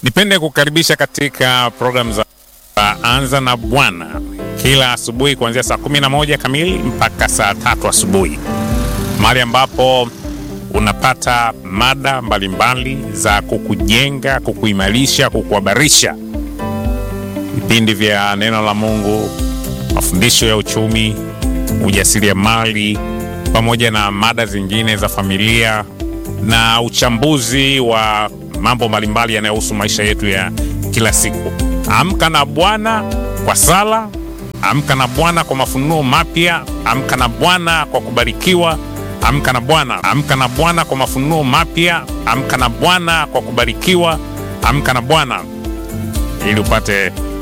Nipende kukaribisha katika program za Anza na Bwana kila asubuhi kuanzia saa 11 kamili mpaka saa 3 asubuhi, mahali ambapo unapata mada mbalimbali za kukujenga, kukuimarisha, kukuhabarisha, vipindi vya neno la Mungu, mafundisho ya uchumi, ujasiriamali, pamoja na mada zingine za familia na uchambuzi wa mambo mbalimbali yanayohusu maisha yetu ya kila siku. Amka na Bwana kwa sala, amka na Bwana kwa mafunuo mapya, amka na Bwana kwa kubarikiwa, amka na Bwana, amka na Bwana kwa mafunuo mapya, amka na Bwana kwa kubarikiwa, amka na Bwana ili upate